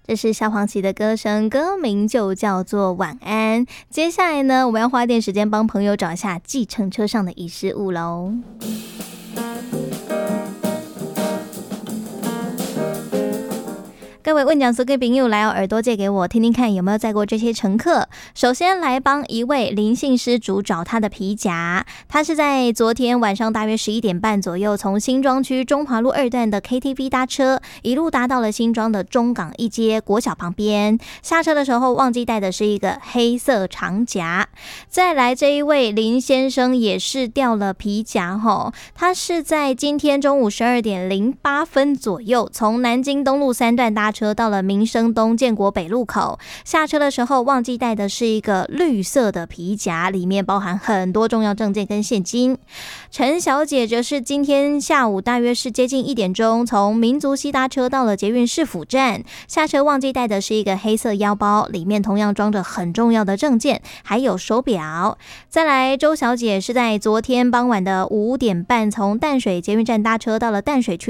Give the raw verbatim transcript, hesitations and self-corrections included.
这是萧煌奇的歌声，歌名就叫做晚安。接下来呢，我们要花一点时间帮朋友找一下计程车上的遗失物喽。各位问讲所给朋友来哦，耳朵借给我听听看，有没有载过这些乘客。首先来帮一位林姓失主找他的皮夹，他是在昨天晚上大约十一点半左右，从新庄区中华路二段的 K T V 搭车，一路搭到了新庄的中港一街国小旁边。下车的时候忘记带的是一个黑色长夹。再来这一位林先生也是掉了皮夹吼，他是在今天中午十二点零八分左右，从南京东路三段搭车车到了民生东建国北路口，下车的时候忘记带的是一个绿色的皮夹，里面包含很多重要证件跟现金。陈小姐则是今天下午大约是接近一点钟，从民族西搭车到了捷运市府站，下车忘记带的是一个黑色腰包，里面同样装着很重要的证件，还有手表。再来，周小姐是在昨天傍晚的五点半从淡水捷运站搭车到了淡水区